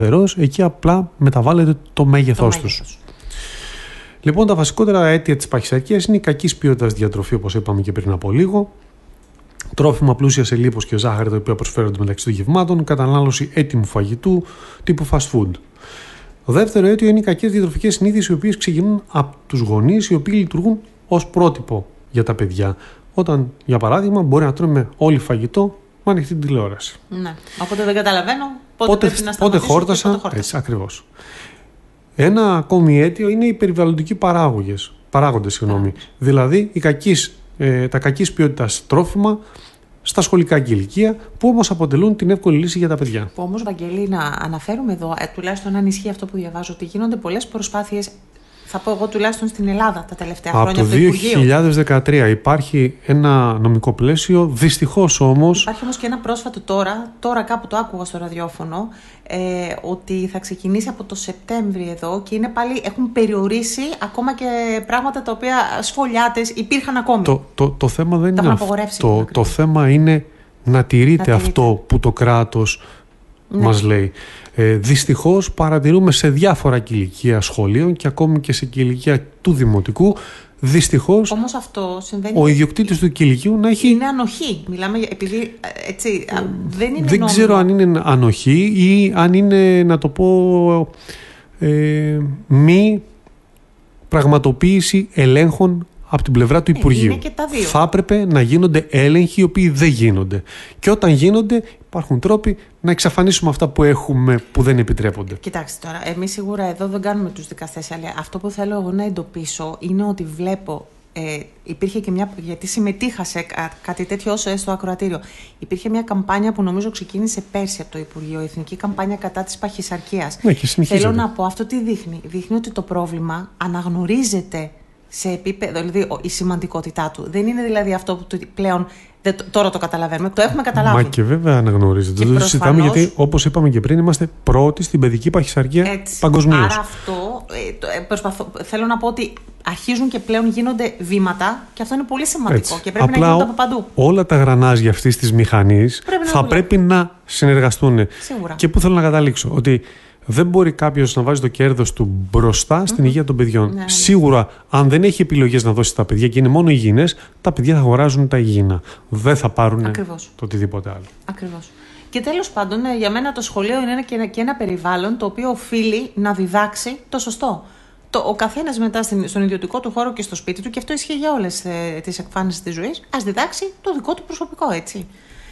εκεί απλά μεταβάλλεται το μέγεθός τους. Λοιπόν, τα βασικότερα αίτια της παχυσαρκίας είναι η κακής ποιότητας διατροφή, όπως είπαμε και πριν από λίγο, τρόφιμα πλούσια σε λίπος και ζάχαρη τα οποία προσφέρονται μεταξύ των γευμάτων, κατανάλωση έτοιμου φαγητού τύπου fast food. Το δεύτερο αίτιο είναι οι κακές διατροφικές συνήθειες, οι οποίες ξεκινούν από τους γονείς, οι οποίοι λειτουργούν ως πρότυπο για τα παιδιά. Όταν, για παράδειγμα, μπορεί να τρώμε όλοι φαγητό με ανοιχτή τηλεόραση. Ναι. Οπότε δεν καταλαβαίνω πότε χόρτασα. Έτσι, ακριβώς. Ένα ακόμη αίτιο είναι οι περιβαλλοντικοί παράγοντες. Δηλαδή τα κακής ποιότητας τρόφιμα στα σχολικά ηλικία, που όμως αποτελούν την εύκολη λύση για τα παιδιά. Που όμως, Βαγγέλη, να αναφέρουμε εδώ, τουλάχιστον αν ισχύει αυτό που διαβάζω, ότι γίνονται πολλές προσπάθειες, θα πω εγώ τουλάχιστον στην Ελλάδα τα τελευταία χρόνια. Από το 2013 υπάρχει ένα νομικό πλαίσιο, δυστυχώς όμως. Υπάρχει όμως και ένα πρόσφατο τώρα κάπου το άκουγα στο ραδιόφωνο, ότι θα ξεκινήσει από το Σεπτέμβρη εδώ και είναι πάλι, έχουν περιορίσει ακόμα και πράγματα τα οποία σφολιάτες υπήρχαν ακόμη. Το θέμα δεν είναι αυτό. Το θέμα είναι να τηρείται αυτό που το κράτος μας λέει. Δυστυχώς παρατηρούμε σε διάφορα ηλικία σχολείων και ακόμη και σε ηλικία του δημοτικού, δυστυχώς όμως αυτό συμβαίνει, ο ιδιοκτήτης του κηλικείου να έχει... Είναι ανοχή, μιλάμε επειδή έτσι, δεν είναι δεν νόμιμο. ξέρω αν είναι ανοχή ή αν είναι, να το πω, μη πραγματοποίηση ελέγχων από την πλευρά του Υπουργείου. Είναι και τα δύο. Θα έπρεπε να γίνονται έλεγχοι οι οποίοι δεν γίνονται. Και όταν γίνονται, υπάρχουν τρόποι να εξαφανίσουμε αυτά που έχουμε που δεν επιτρέπονται. Κοιτάξτε τώρα, εμείς σίγουρα εδώ δεν κάνουμε τους δικαστές, αλλά αυτό που θέλω εγώ να εντοπίσω είναι ότι βλέπω. Υπήρχε και μια. Γιατί συμμετείχα σε κάτι τέτοιο όσο στο ακροατήριο. Υπήρχε μια καμπάνια που νομίζω ξεκίνησε πέρσι από το Υπουργείο, η Εθνική Καμπάνια κατά της παχυσαρκίας. Ναι, και συνεχίζεται. Θέλω να πω, αυτό τι δείχνει. Δείχνει ότι το πρόβλημα αναγνωρίζεται σε επίπεδο, δηλαδή η σημαντικότητά του. Δεν είναι δηλαδή αυτό που πλέον τώρα το καταλαβαίνουμε, το έχουμε καταλάβει. Μα και βέβαια αναγνωρίζεται. Δεν το συζητάμε, γιατί όπως είπαμε και πριν, είμαστε πρώτοι στην παιδική παχυσαρκία παγκοσμίως. Άρα αυτό θέλω να πω ότι αρχίζουν και πλέον γίνονται βήματα και αυτό είναι πολύ σημαντικό και πρέπει να γίνονται από παντού. Όλα τα γρανάζια αυτής της μηχανής πρέπει να συνεργαστούν. Σίγουρα. Και πού θέλω να καταλήξω, ότι δεν μπορεί κάποιος να βάζει το κέρδος του μπροστά στην υγεία των παιδιών. Ναι. Σίγουρα, αν δεν έχει επιλογές να δώσει στα παιδιά και είναι μόνο υγιεινές, τα παιδιά θα αγοράζουν τα υγιεινά. Δεν θα πάρουν το οτιδήποτε άλλο. Ακριβώς. Και τέλος πάντων, για μένα το σχολείο είναι και ένα περιβάλλον το οποίο οφείλει να διδάξει το σωστό. Ο καθένας μετά στον ιδιωτικό του χώρο και στο σπίτι του, και αυτό ισχύει για όλες τις εκφάνσεις της ζωής, ας διδάξει το δικό του προσωπικό, έτσι.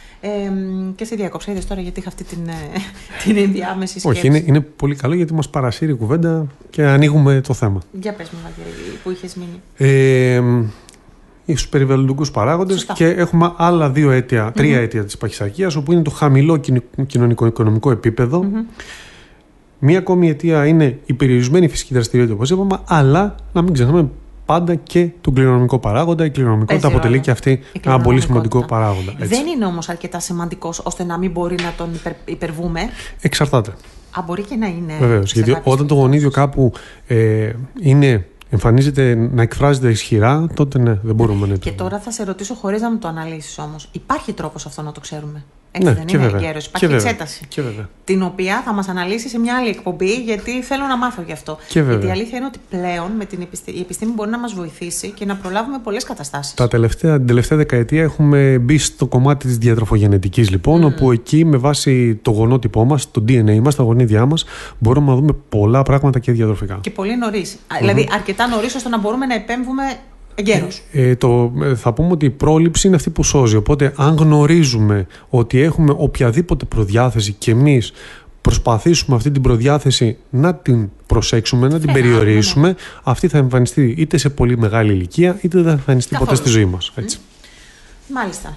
Και σε διακόψα, είδες τώρα γιατί είχα αυτή την ενδιάμεση σκέψη. Όχι, είναι πολύ καλό γιατί μας παρασύρει η κουβέντα και ανοίγουμε το θέμα. Για πες μου, Βαγγέλη, που είχες μείνει. Στους περιβαλλοντικούς παράγοντες. Σωστά. Και έχουμε άλλα τρία αίτια της παχυσαρκίας, όπου είναι το χαμηλό κοινωνικο-οικονομικό επίπεδο. Μία ακόμη αιτία είναι η περιορισμένη φυσική δραστηριότητα, όπως είπαμε, αλλά να μην ξεχνάμε πάντα και τον κληρονομικό παράγοντα. Η κληρονομικότητα αποτελεί και αυτή ένα πολύ σημαντικό παράγοντα. Έτσι. Δεν είναι όμως αρκετά σημαντικός ώστε να μην μπορεί να τον υπερβούμε. Εξαρτάται. Μπορεί και να είναι. Βεβαίως. Γιατί όταν το γονίδιο κάπου εμφανίζεται να εκφράζεται ισχυρά, τότε ναι, δεν μπορούμε να. Και τώρα θα σε ρωτήσω, χωρίς να μου το αναλύσεις όμως, υπάρχει τρόπος αυτό να το ξέρουμε? Ναι, δεν είναι εγκαίρος. Υπάρχει εξέταση. Την οποία θα μας αναλύσει σε μια άλλη εκπομπή, γιατί θέλω να μάθω γι' αυτό. Γιατί η αλήθεια είναι ότι πλέον η επιστήμη μπορεί να μας βοηθήσει και να προλάβουμε πολλές καταστάσεις. Την τελευταία δεκαετία έχουμε μπει στο κομμάτι της διατροφογενετικής, λοιπόν, όπου εκεί με βάση το γονότυπό μας, το DNA μας, τα γονίδια μας, μπορούμε να δούμε πολλά πράγματα και διατροφικά. Και πολύ νωρίς. Δηλαδή, αρκετά νωρίς ώστε να μπορούμε να επέμβουμε. Θα πούμε ότι η πρόληψη είναι αυτή που σώζει. Οπότε, αν γνωρίζουμε ότι έχουμε οποιαδήποτε προδιάθεση και εμείς προσπαθήσουμε αυτή την προδιάθεση να την προσέξουμε, να την περιορίσουμε, αυτή θα εμφανιστεί είτε σε πολύ μεγάλη ηλικία, είτε δεν θα εμφανιστεί ποτέ στη ζωή μας. Έτσι. Μάλιστα.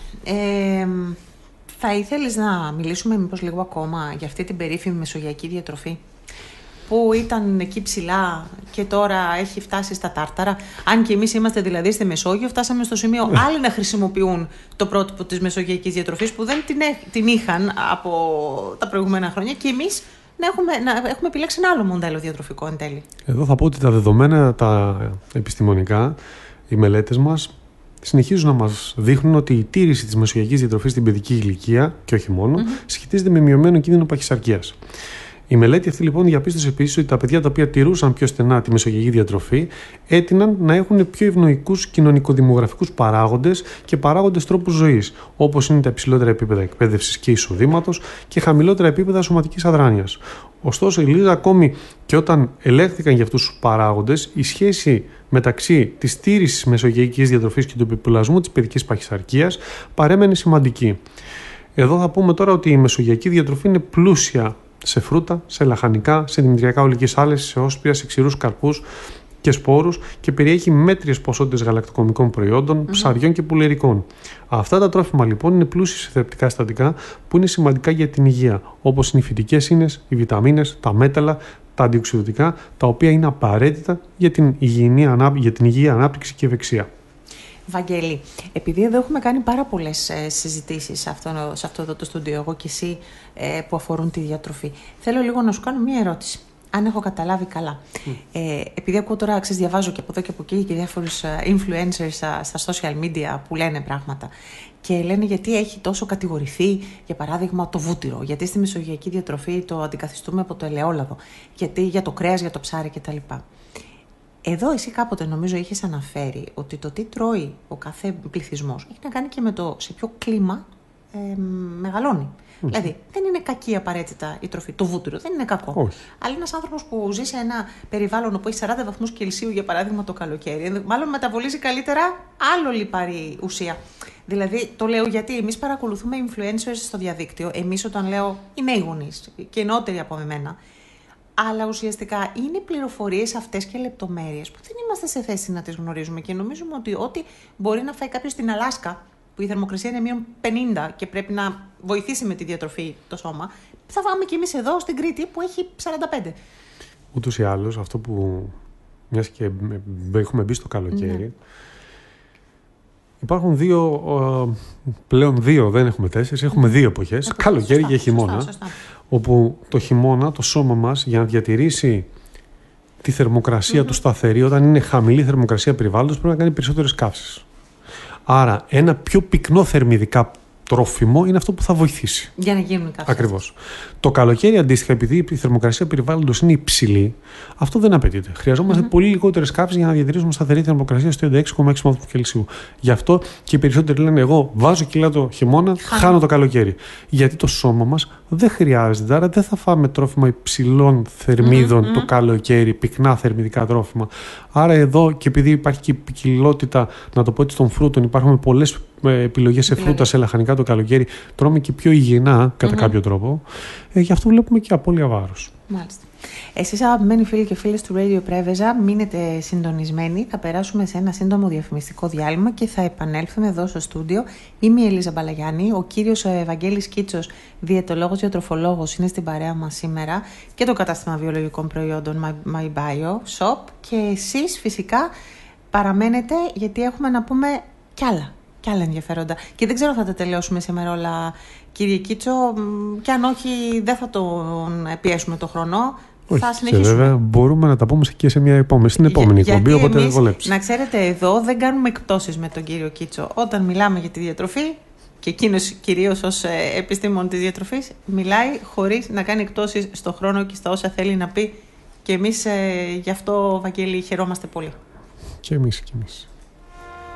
Θα ήθελες να μιλήσουμε μήπως λίγο ακόμα για αυτή την περίφημη μεσογειακή διατροφή, που ήταν εκεί ψηλά και τώρα έχει φτάσει στα τάρταρα? Αν και εμείς είμαστε δηλαδή στη Μεσόγειο, φτάσαμε στο σημείο άλλοι να χρησιμοποιούν το πρότυπο της μεσογειακής διατροφής που δεν την είχαν από τα προηγούμενα χρόνια, και εμείς να έχουμε επιλέξει ένα άλλο μοντέλο διατροφικό εν τέλει. Εδώ θα πω ότι τα δεδομένα, τα επιστημονικά, οι μελέτες μας συνεχίζουν να μας δείχνουν ότι η τήρηση της μεσογειακής διατροφής στην παιδική ηλικία, και όχι μόνο, σχετίζεται με μειωμένο κίνδυνο παχυσαρκίας. Η μελέτη αυτή λοιπόν διαπίστωσε επίσης ότι τα παιδιά τα οποία τηρούσαν πιο στενά τη μεσογειακή διατροφή έτειναν να έχουν πιο ευνοϊκούς κοινωνικοδημογραφικούς παράγοντες και παράγοντες τρόπου ζωής, όπως είναι τα υψηλότερα επίπεδα εκπαίδευσης και εισοδήματος και χαμηλότερα επίπεδα σωματικής αδράνειας. Ωστόσο, η Λίζα, ακόμη και όταν ελέγχθηκαν για αυτούς τους παράγοντες, η σχέση μεταξύ της στήρησης μεσογειακής διατροφής και του επιπλασμού της παιδικής παχυσαρκίας παρέμενε σημαντική. Εδώ θα πούμε τώρα ότι η μεσογειακή διατροφή είναι πλούσια σε φρούτα, σε λαχανικά, σε δημητριακά ολικής άλεσης, σε όσπρια, σε ξηρούς καρπούς και σπόρους και περιέχει μέτριες ποσότητες γαλακτοκομικών προϊόντων, ψαριών και πουλερικών. Αυτά τα τρόφιμα λοιπόν είναι πλούσια σε θρεπτικά συστατικά που είναι σημαντικά για την υγεία, όπως είναι οι φυτικές ίνες, οι βιταμίνες, τα μέταλλα, τα αντιοξυδοτικά, τα οποία είναι απαραίτητα για την υγιή ανάπτυξη και ευεξία. Βαγγέλη, επειδή εδώ έχουμε κάνει πάρα πολλές συζητήσεις σε αυτό εδώ το στούντιο, εγώ και εσύ, που αφορούν τη διατροφή, θέλω λίγο να σου κάνω μία ερώτηση, αν έχω καταλάβει καλά. Επειδή ακούω τώρα, διαβάζω και από εδώ και από εκεί και διάφορους influencers στα social media που λένε πράγματα και λένε γιατί έχει τόσο κατηγορηθεί, για παράδειγμα, το βούτυρο, γιατί στη μεσογειακή διατροφή το αντικαθιστούμε από το ελαιόλαδο, γιατί για το κρέας, για το ψάρι κτλ. Εδώ εσύ κάποτε νομίζω είχες αναφέρει ότι το τι τρώει ο κάθε πληθυσμός έχει να κάνει και με το σε ποιο κλίμα μεγαλώνει. Δηλαδή δεν είναι κακή απαραίτητα η τροφή. Το βούτυρο δεν είναι κακό. Όχι. Αλλά ένας άνθρωπος που ζει σε ένα περιβάλλον που έχει 40 βαθμούς Κελσίου, για παράδειγμα το καλοκαίρι, μάλλον μεταβολίζει καλύτερα άλλο λιπαρή ουσία. Δηλαδή το λέω γιατί εμείς παρακολουθούμε influencers στο διαδίκτυο. Εμείς, όταν λέω, οι νέοι γονείς και νεότεροι από εμένα. Αλλά ουσιαστικά είναι πληροφορίες αυτές και λεπτομέρειες που δεν είμαστε σε θέση να τις γνωρίζουμε και νομίζουμε ότι ό,τι μπορεί να φάει κάποιος στην Αλάσκα, που η θερμοκρασία είναι μείον 50 και πρέπει να βοηθήσει με τη διατροφή το σώμα, θα φάμε κι εμείς εδώ στην Κρήτη που έχει 45. Ούτως ή άλλως, αυτό που μιας και έχουμε μπει στο καλοκαίρι, υπάρχουν πλέον δύο, δεν έχουμε 4, έχουμε 2 εποχές, καλοκαίρι και χειμώνα. Σωστά. Όπου το χειμώνα το σώμα μας, για να διατηρήσει τη θερμοκρασία του σταθερή, όταν είναι χαμηλή θερμοκρασία περιβάλλοντος, πρέπει να κάνει περισσότερες καύσεις. Άρα ένα πιο πυκνό θερμιδικά τρόφιμο είναι αυτό που θα βοηθήσει. Για να γίνουν καύσεις. Ακριβώς. Το καλοκαίρι, αντίστοιχα, επειδή η θερμοκρασία περιβάλλοντος είναι υψηλή, αυτό δεν απαιτείται. Χρειαζόμαστε πολύ λιγότερες καύσεις για να διατηρήσουμε σταθερή θερμοκρασία στο 36,6 βαθμούς Κελσίου. Γι' αυτό και οι περισσότεροι λένε: εγώ βάζω κιλά το χειμώνα, χάνω το καλοκαίρι. Γιατί το σώμα μας δεν χρειάζεται. Άρα δεν θα φάμε τρόφιμα υψηλών θερμίδων το καλοκαίρι, πυκνά θερμιδικά τρόφιμα. Άρα εδώ, και επειδή υπάρχει και η ποικιλότητα, να το πω έτσι, των φρούτων, υπάρχουν πολλές επιλογές σε φρούτα, σε λαχανικά το καλοκαίρι, τρώμε και πιο υγιεινά κατά κάποιο τρόπο. Γι' αυτό βλέπουμε και απώλεια βάρους. Μάλιστα. Εσείς, αγαπημένοι φίλοι και φίλες του Radio Πρέβεζα, μείνετε συντονισμένοι. Θα περάσουμε σε ένα σύντομο διαφημιστικό διάλειμμα και θα επανέλθουμε εδώ στο στούντιο. Είμαι η Ελίζα Μπαλαγιάννη. Ο κύριος Ευαγγέλης Κίτσος, διαιτολόγος, διατροφολόγος, είναι στην παρέα μας σήμερα και το κατάστημα βιολογικών προϊόντων My Bio Shop. Και εσείς φυσικά παραμένετε, γιατί έχουμε να πούμε κι άλλα ενδιαφέροντα. Και δεν ξέρω αν θα τα τελειώσουμε σήμερα όλα, κύριε Κίτσο, και αν όχι δεν θα τον πιέσουμε το χρόνο. Όχι, θα συνεχίσουμε. Και βέβαια μπορούμε να τα πούμε και στην επόμενη εκπομπή, οπότε δεν βολέψει. Να ξέρετε, εδώ δεν κάνουμε εκπτώσεις με τον κύριο Κίτσο. Όταν μιλάμε για τη διατροφή, και εκείνος κυρίως ως επιστήμον της διατροφής, μιλάει χωρίς να κάνει εκπτώσεις στο χρόνο και στα όσα θέλει να πει. Και εμείς γι' αυτό, Βαγγέλη, χαιρόμαστε πολύ. Και εμείς.